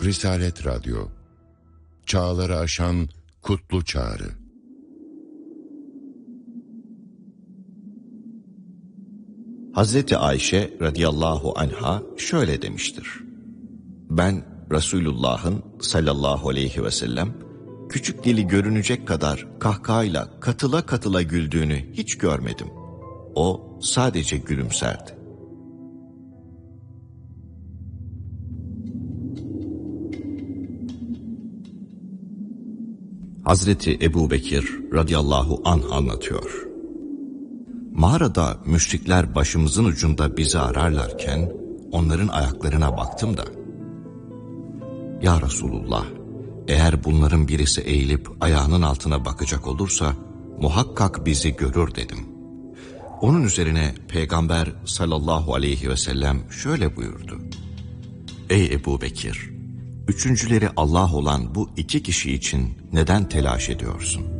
Risalet Radyo, çağları aşan kutlu çağrı. Hazreti Ayşe radıyallahu anha şöyle demiştir: Ben Resulullah'ın sallallahu aleyhi ve sellem küçük dili görünecek kadar kahkahayla katıla katıla güldüğünü hiç görmedim. O sadece gülümserdi. Hazreti Ebubekir radıyallahu anh anlatıyor. Mağarada müşrikler başımızın ucunda bizi ararlarken onların ayaklarına baktım da, Ya Resulullah, eğer bunların birisi eğilip ayağının altına bakacak olursa muhakkak bizi görür dedim. Onun üzerine Peygamber sallallahu aleyhi ve sellem şöyle buyurdu: Ey Ebubekir, üçüncüleri Allah olan bu iki kişi için neden telaş ediyorsun?